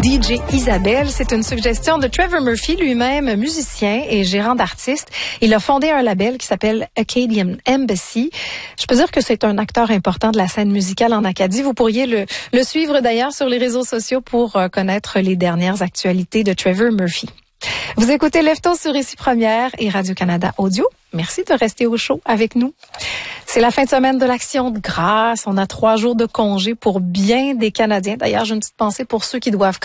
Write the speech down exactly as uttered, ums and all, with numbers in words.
D J Isabelle, c'est une suggestion de Trevor Murphy, lui-même musicien et gérant d'artistes. Il a fondé un label qui s'appelle Acadian Embassy. Je peux dire que c'est un acteur important de la scène musicale en Acadie. Vous pourriez le, le suivre d'ailleurs sur les réseaux sociaux pour euh, connaître les dernières actualités de Trevor Murphy. Vous écoutez Lève-Tôt sur Ici Première et Radio-Canada Audio. Merci de rester au chaud avec nous. C'est la fin de semaine de l'Action de grâce. On a trois jours de congé pour bien des Canadiens. D'ailleurs, j'ai une petite pensée pour ceux qui doivent